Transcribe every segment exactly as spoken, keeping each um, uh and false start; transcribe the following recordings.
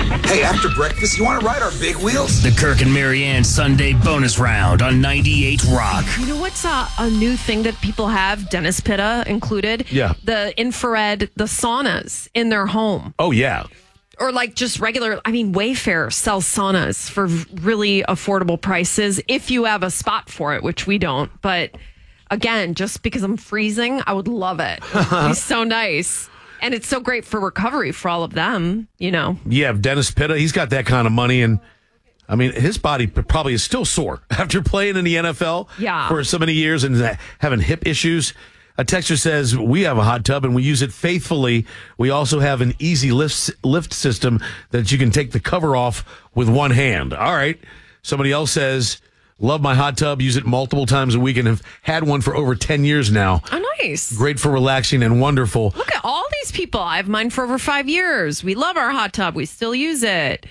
Hey, after breakfast, you want to ride our big wheels? The Kirk and Marianne Sunday bonus round on ninety-eight Rock. You know what's a, a new thing that people have, Dennis Pitta included? Yeah. The infrared, the saunas in their home. Oh, yeah. Or like just regular, I mean, Wayfair sells saunas for really affordable prices if you have a spot for it, which we don't. But again, just because I'm freezing, I would love it. It'd be so nice. And it's so great for recovery for all of them, you know. Yeah, Dennis Pitta, he's got that kind of money. And, I mean, his body probably is still sore after playing in the N F L yeah. for so many years and having hip issues. A texter says, we have a hot tub and we use it faithfully. We also have an easy lift, lift system that you can take the cover off with one hand. All right. Somebody else says, love my hot tub, use it multiple times a week, and have had one for over ten years now. Oh, nice. Great for relaxing and wonderful. Look at all these people. I have mine for over five years. We love our hot tub. We still use it.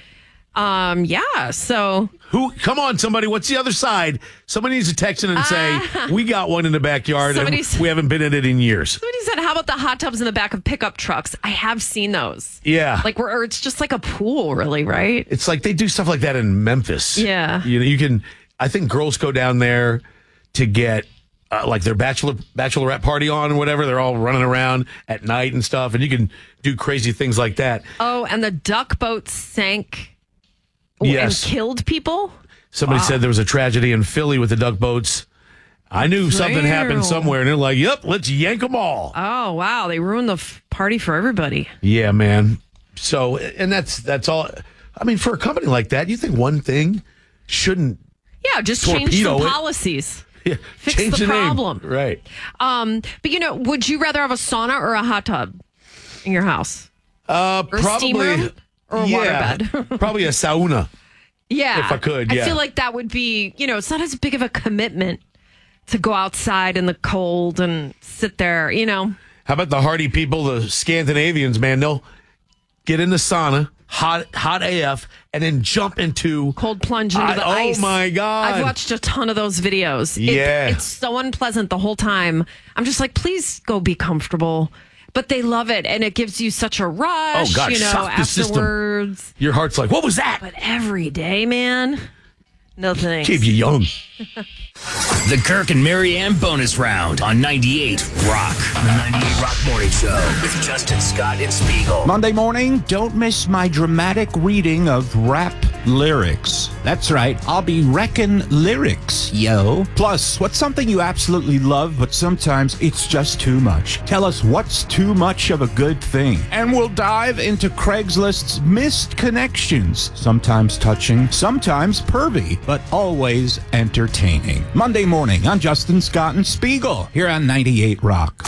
Um, yeah, so. Who? Come on, somebody. What's the other side? Somebody needs to text in and say, uh, we got one in the backyard and we haven't been in it in years. Somebody said, how about the hot tubs in the back of pickup trucks? I have seen those. Yeah. Like, where or it's just like a pool, really, right? It's like they do stuff like that in Memphis. Yeah. You know, you can... I think girls go down there to get uh, like their bachelor bachelorette party on or whatever. They're all running around at night and stuff, and you can do crazy things like that. Oh, and the duck boat sank yes. and killed people? Somebody wow. said there was a tragedy in Philly with the duck boats. I knew Damn. something happened somewhere, and they're like, yep, let's yank them all. Oh, wow. They ruined the f- party for everybody. Yeah, man. So, and that's that's all. I mean, for a company like that, you think one thing shouldn't Yeah, just change some policies. Yeah, Fix change the, the problem. Name. Right. Um, but, you know, would you rather have a sauna or a hot tub in your house? Uh, or probably. A steam room or a yeah, waterbed? Probably a sauna. Yeah. If I could, yeah. I feel like that would be, you know, it's not as big of a commitment to go outside in the cold and sit there, you know. How about the hardy people, the Scandinavians, man? They'll get in the sauna. Hot, hot A F, and then jump into cold plunge into I, the oh ice. Oh my god! I've watched a ton of those videos. Yeah, it, it's so unpleasant the whole time. I'm just like, please go be comfortable. But they love it, and it gives you such a rush. Oh god, you know, shock the afterwards. System. Your heart's like, what was that? But every day, man, no thanks. Keep you young. The Kirk and Marianne bonus round on ninety-eight Rock. The ninety-eight Rock Morning Show with Justin Scott and Spiegel. Monday morning, don't miss my dramatic reading of rap lyrics. That's right, I'll be wrecking lyrics, yo. Plus, what's something you absolutely love, but sometimes it's just too much? Tell us what's too much of a good thing. And we'll dive into Craigslist's missed connections. Sometimes touching, sometimes pervy, but always entertaining. Monday morning on Justin Scott and Spiegel here on ninety-eight Rock.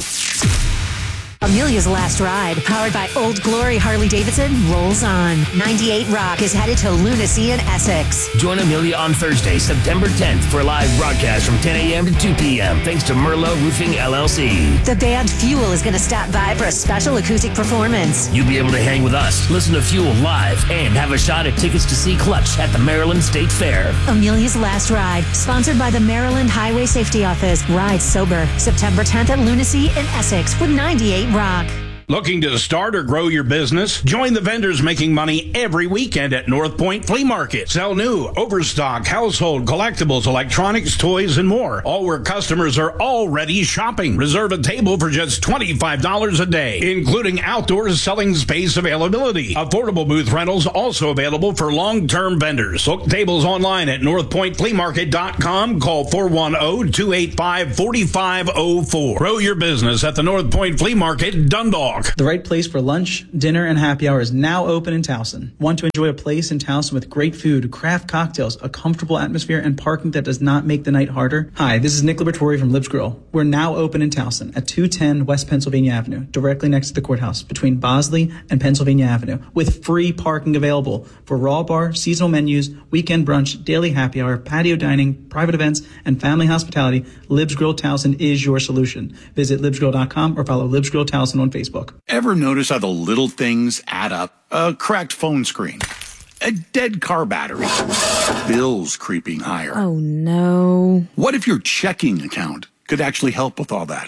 Amelia's Last Ride, powered by Old Glory Harley-Davidson, rolls on. ninety-eight Rock is headed to Lunacy in Essex. Join Amelia on Thursday, September tenth for a live broadcast from ten a.m. to two p.m. thanks to Merlot Roofing, L L C. The band Fuel is going to stop by for a special acoustic performance. You'll be able to hang with us, listen to Fuel live, and have a shot at tickets to see Clutch at the Maryland State Fair. Amelia's Last Ride, sponsored by the Maryland Highway Safety Office. Ride sober. September tenth at Lunacy in Essex with ninety-eight Rock. Looking to start or grow your business? Join the vendors making money every weekend at North Point Flea Market. Sell new, overstock, household, collectibles, electronics, toys, and more. All where customers are already shopping. Reserve a table for just twenty-five dollars a day, including outdoor selling space availability. Affordable booth rentals also available for long-term vendors. Book tables online at north point flea market dot com. Call four one zero, two eight five, four five zero four. Grow your business at the North Point Flea Market, Dundalk. The right place for lunch, dinner, and happy hour is now open in Towson. Want to enjoy a place in Towson with great food, craft cocktails, a comfortable atmosphere, and parking that does not make the night harder? Hi, this is Nick Liberatore from Libs Grill. We're now open in Towson at two ten West Pennsylvania Avenue, directly next to the courthouse, between Bosley and Pennsylvania Avenue, with free parking available for raw bar, seasonal menus, weekend brunch, daily happy hour, patio dining, private events, and family hospitality. Libs Grill Towson is your solution. Visit libs grill dot com or follow Libs Grill Towson on Facebook. Ever notice how the little things add up? A cracked phone screen, a dead car battery, bills creeping higher. Oh, no. What if your checking account could actually help with all that?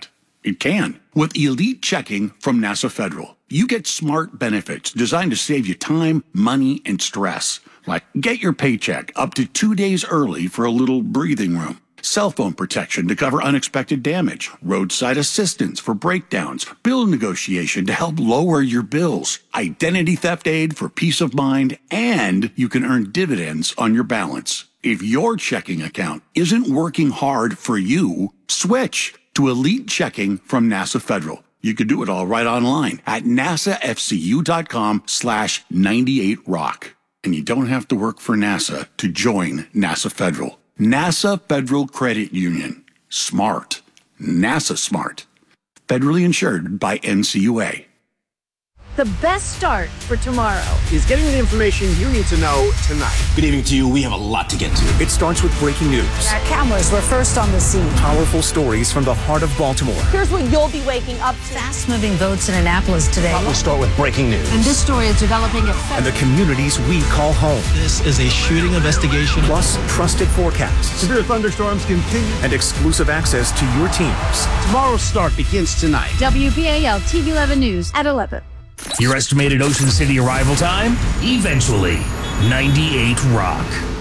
It can. With Elite Checking from NASA Federal, you get smart benefits designed to save you time, money, and stress. Like get your paycheck up to two days early for a little breathing room. Cell phone protection to cover unexpected damage. Roadside assistance for breakdowns. Bill negotiation to help lower your bills. Identity theft aid for peace of mind. And you can earn dividends on your balance. If your checking account isn't working hard for you, switch to Elite Checking from NASA Federal. You can do it all right online at nasafcu.com slash 98rock. And you don't have to work for NASA to join NASA Federal. NASA Federal Credit Union. Smart. NASA smart. Federally insured by N C U A. The best start for tomorrow is getting the information you need to know tonight. Good evening to you. We have a lot to get to. It starts with breaking news. Our cameras were first on the scene. Powerful stories from the heart of Baltimore. Here's what you'll be waking up to. Fast-moving votes in Annapolis today. We'll start with breaking news. And this story is developing at and the communities we call home. This is a shooting investigation. Plus, trusted forecasts. Severe thunderstorms continue. And exclusive access to your teams. Tomorrow's start begins tonight. W B A L T V eleven News at eleven. Your estimated Ocean City arrival time? Eventually, ninety-eight Rock.